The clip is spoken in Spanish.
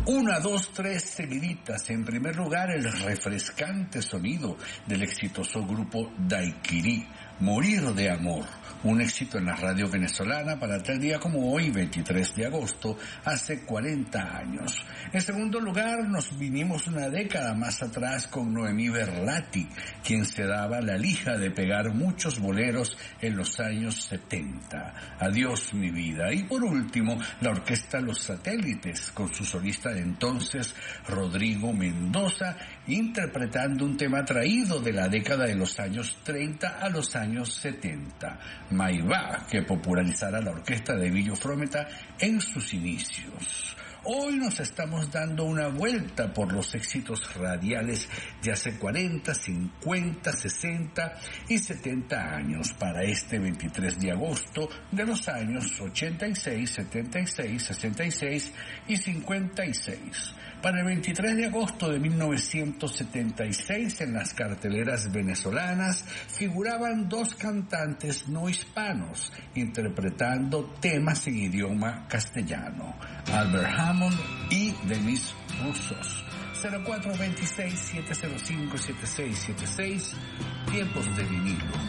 Una, dos, tres seguiditas. En primer lugar, el refrescante sonido del exitoso grupo Daiquiri, Morir de Amor, un éxito en la radio venezolana para tal día como hoy, 23 de agosto, hace 40 años. En segundo lugar, nos vinimos una década más atrás con Noemí Berlati, quien se daba la lija de pegar muchos boleros en los años 70. Adiós mi vida. Y por último, la orquesta Los Satélites, con su solista de entonces, Rodrigo Mendoza, interpretando un tema traído de la década de los años 30 a los años 70. Maivá, que popularizara la orquesta de Villo Frometa en sus inicios. Hoy nos estamos dando una vuelta por los éxitos radiales de hace 40, 50, 60 y 70 años para este 23 de agosto de los años 86, 76, 66 y 56. Para el 23 de agosto de 1976 en las carteleras venezolanas figuraban dos cantantes no hispanos interpretando temas en idioma castellano, Albert Hammond y Demis Roussos. 0426-705-7676, tiempos de vinilo.